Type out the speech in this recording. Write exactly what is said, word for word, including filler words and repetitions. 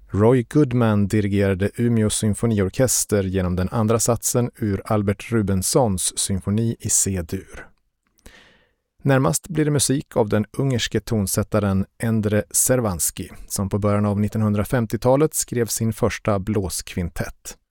Roy Goodman dirigerade Umeå symfoniorkester genom den andra satsen ur Albert Rubensons symfoni i C-dur. Närmast blir det musik av den ungerske tonsättaren Endre Szervánszky som på början av nittonhundrafemtiotalet skrev sin första blåskvintett.